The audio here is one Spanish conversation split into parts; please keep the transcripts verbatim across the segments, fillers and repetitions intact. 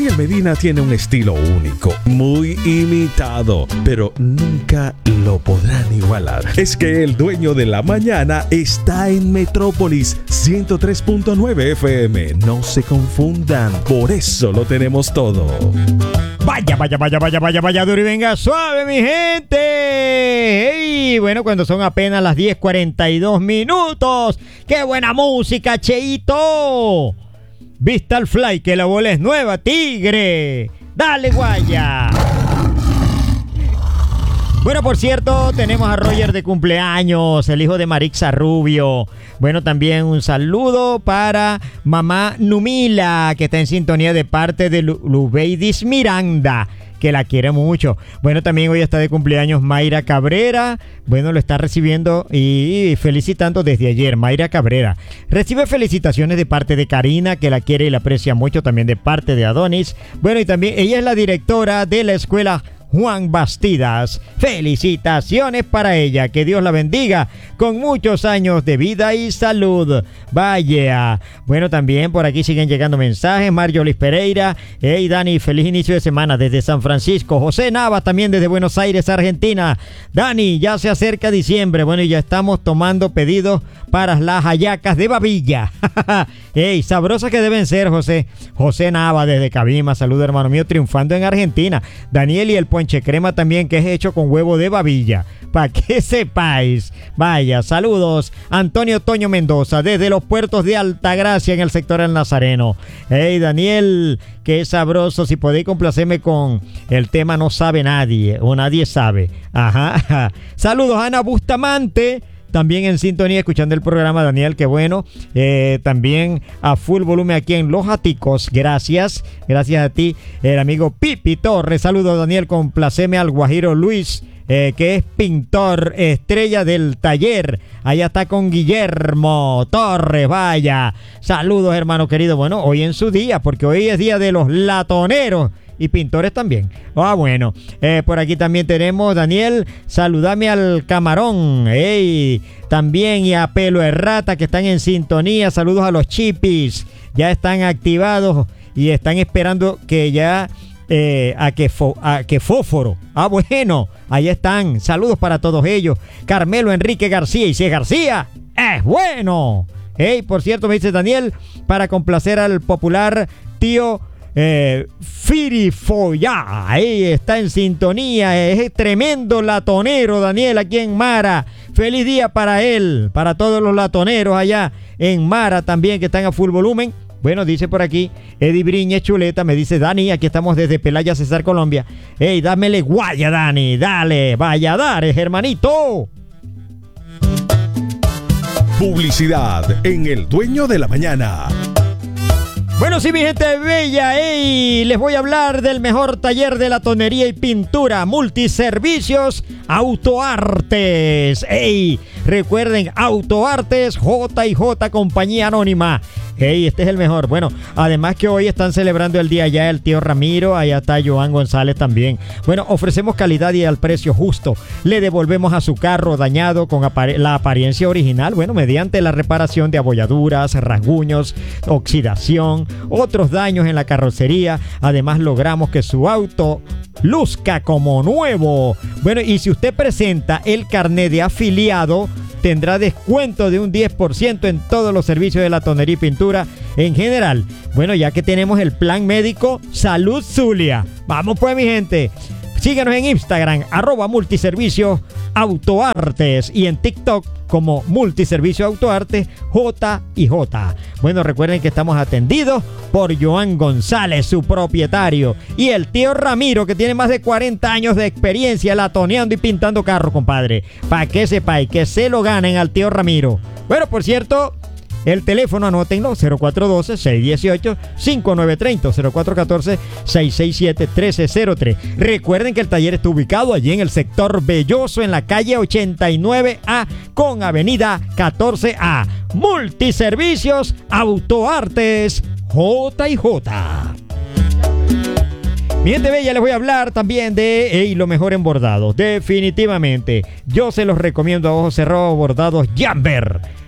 Daniel Medina tiene un estilo único, muy imitado, pero nunca lo podrán igualar. Es que el dueño de la mañana está en Metrópolis ciento tres punto nueve F M. No se confundan, por eso lo tenemos todo. Vaya, vaya, vaya, vaya, vaya, vaya, duro y venga suave, mi gente. Hey, bueno, cuando son apenas las diez cuarenta y dos minutos. ¡Qué buena música, Cheito! Vista al fly, que la bola es nueva, tigre. Dale, guaya. Bueno, por cierto, tenemos a Roger de cumpleaños, el hijo de Marixa Rubio. Bueno, también un saludo para mamá Numila, que está en sintonía de parte de Lu- Lubeidis Miranda, que la quiere mucho. Bueno, también hoy está de cumpleaños Mayra Cabrera. Bueno, lo está recibiendo y felicitando desde ayer, Mayra Cabrera. Recibe felicitaciones de parte de Karina, que la quiere y la aprecia mucho, también de parte de Adonis. Bueno, y también ella es la directora de la escuela Juan Bastidas. Felicitaciones para ella, que Dios la bendiga con muchos años de vida y salud. Vaya. Bueno, también por aquí siguen llegando mensajes. Marjolis Pereira, hey Dani, feliz inicio de semana desde San Francisco. José Navas también desde Buenos Aires, Argentina. Dani, ya se acerca diciembre, bueno, y ya estamos tomando pedidos para las hallacas de babilla. Hey, sabrosas que deben ser, José. José Navas desde Cabima, saludo hermano mío, triunfando en Argentina. Daniel y el ponche crema también, que es hecho con huevo de babilla, para que sepáis. Vaya, saludos. Antonio Toño Mendoza desde los puertos de Altagracia en el sector del Nazareno. Hey Daniel, qué sabroso. Si podéis complacerme con el tema No Sabe Nadie, o Nadie Sabe. Ajá. Saludos Ana Bustamante, también en sintonía escuchando el programa. Daniel, qué bueno. Eh, también a full volumen aquí en Los Aticos. Gracias. Gracias a ti, el amigo Pipi Torres. Saludos Daniel, complaceme al Guajiro Luis, eh, que es pintor, estrella del taller. Allá está con Guillermo Torres. Vaya. Saludos hermano querido. Bueno, hoy en su día, porque hoy es día de los latoneros y pintores también. Ah, bueno. Eh, por aquí también tenemos, Daniel, saludame al Camarón. Hey, también y a Pelo Errata, que están en sintonía. Saludos a los chipis. Ya están activados y están esperando que ya eh, a, que fo, a que fósforo. Ah, bueno. Ahí están. Saludos para todos ellos. Carmelo Enrique García. Y si es García, es bueno. Hey, por cierto, me dice Daniel, para complacer al popular tío Eh, Firifoya, ahí está en sintonía, es tremendo latonero Daniel aquí en Mara. Feliz día para él, para todos los latoneros allá en Mara también que están a full volumen. Bueno, dice por aquí Eddie Briñez Chuleta, me dice Dani, aquí estamos desde Pelaya, Cesar, Colombia. Ey, dámele guaya Dani, dale, Valladares, hermanito. Publicidad en El Dueño de la Mañana. Bueno, sí, mi gente bella, hey, les voy a hablar del mejor taller de latonería y pintura, Multiservicios Autoartes. Hey, recuerden, Autoartes J y J, compañía anónima. Hey, este es el mejor. Bueno, además que hoy están celebrando el día ya el tío Ramiro, allá está Joan González también. Bueno, ofrecemos calidad y al precio justo. Le devolvemos a su carro dañado con apare- la apariencia original, bueno, mediante la reparación de abolladuras, rasguños, oxidación, otros daños en la carrocería. Además, logramos que su auto luzca como nuevo. Bueno, y si usted presenta el carnet de afiliado, tendrá descuento de un diez por ciento en todos los servicios de latonería y pintura en general. Bueno, ya que tenemos el plan médico Salud Zulia. Vamos pues, mi gente. Síganos en Instagram, arroba Multiservicio Autoartes, y en TikTok como Multiservicio Autoartes J y J. Bueno, recuerden que estamos atendidos por Joan González, su propietario, y el tío Ramiro, que tiene más de cuarenta años de experiencia latoneando y pintando carros, compadre. Para que sepáis que se lo ganen al tío Ramiro. Bueno, por cierto, el teléfono, anótenlo, cero cuatro uno dos, seis uno ocho, cinco nueve tres cero, cero cuatro uno cuatro, seis seis siete, uno tres cero tres. Recuerden que el taller está ubicado allí en el sector Belloso, en la calle ochenta y nueve A con avenida catorce A. Multiservicios Autoartes J y J. Mi gente bella, les voy a hablar también de hey, lo mejor en bordados. Definitivamente, yo se los recomiendo a ojos cerrados, bordados Jamber.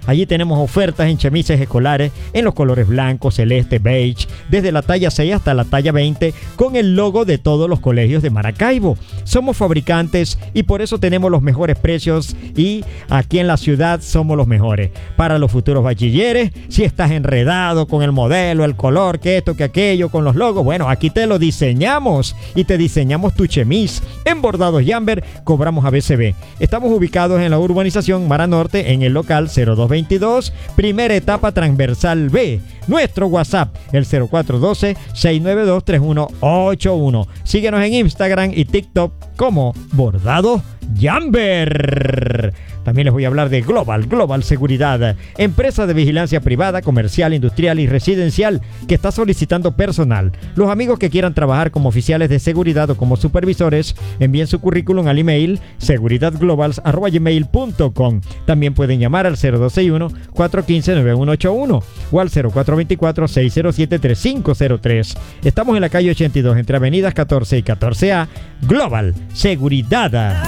Allí tenemos ofertas en chemises escolares en los colores blanco, celeste, beige, desde la talla seis hasta la talla veinte, con el logo de todos los colegios de Maracaibo. Somos fabricantes y por eso tenemos los mejores precios, y aquí en la ciudad somos los mejores. Para los futuros bachilleres, si estás enredado con el modelo, el color, que esto, que aquello, con los logos, bueno, aquí te lo diseñamos y te diseñamos tu chemis. En Bordados Jamber cobramos a B C B. Estamos ubicados en la urbanización Mara Norte, en el local cero dos veintidós, primera etapa transversal B. Nuestro WhatsApp, el cero cuatro uno dos, seis nueve dos, tres uno ocho uno. Síguenos en Instagram y TikTok como Bordados Jamber. También les voy a hablar de Global, Global Seguridad, empresa de vigilancia privada, comercial, industrial y residencial que está solicitando personal. Los amigos que quieran trabajar como oficiales de seguridad o como supervisores, envíen su currículum al email seguridad global arroba gmail punto com. También pueden llamar al cero dos seis uno, cuatro uno cinco, nueve uno ocho uno o al cero cuatro dos cuatro, seis cero siete, tres cinco cero tres. Estamos en la calle ochenta y dos entre avenidas catorce y catorce A. Global Seguridad.